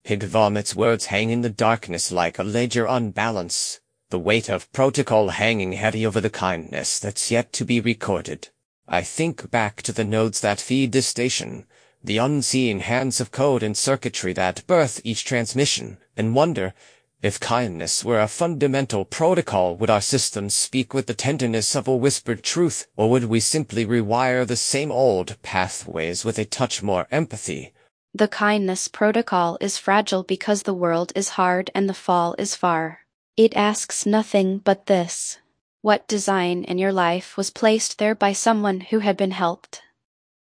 It vomits words hang in the darkness like a ledger on balance, the weight of protocol hanging heavy over the kindness that's yet to be recorded. I think back to the nodes that feed this station, the unseen hands of code and circuitry that birth each transmission, and wonder, if kindness were a fundamental protocol, would our systems speak with the tenderness of a whispered truth, or would we simply rewire the same old pathways with a touch more empathy? The kindness protocol is fragile because the world is hard and the fall is far. It asks nothing but this: what design in your life was placed there by someone who had been helped?